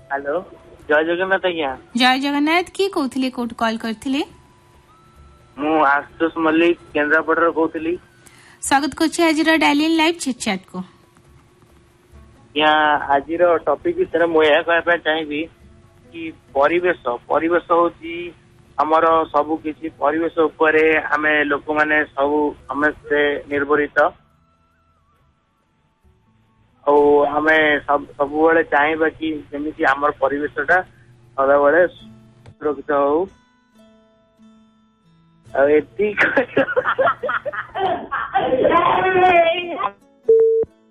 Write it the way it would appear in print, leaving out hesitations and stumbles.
Hello जय जगन्नाथ आज्ञा। जय जगन्नाथ की कहते कोट कॉल करथिले मु आशुतोष मल्लिक केन्द्रापड़ा कहती। स्वागत करछि आज dial in live chit chat को। आज टॉपिक विषय मुझे कहना चाहिए कि परिवेश परिवेश होची हमर सबु किछि परिवेश उपरे आमे लोक माने सबु समस्ते निर्भरित हमें सब बेले चाहिए कि जमी आम परिवेशटा सदा बेले सुरक्षित हो। एति